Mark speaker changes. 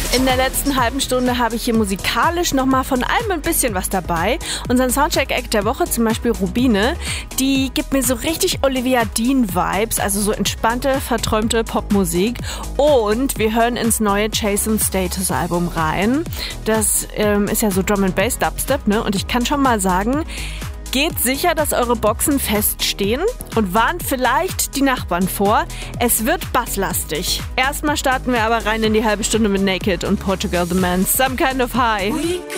Speaker 1: In der letzten halben Stunde habe ich hier musikalisch nochmal von allem ein bisschen was dabei. Unseren Soundcheck-Act der Woche, zum Beispiel Rubine, die gibt mir so richtig Olivia Dean-Vibes, also so entspannte, verträumte Popmusik. Und wir hören ins neue Jason Status-Album rein. Das ist ja so Drum and Bass Dubstep, ne? Und ich kann schon mal sagen, geht sicher, dass eure Boxen feststehen und warnt vielleicht die Nachbarn vor. Es wird basslastig. Erstmal starten wir aber rein in die halbe Stunde mit Naked und Portugal the Man, Some Kind of High.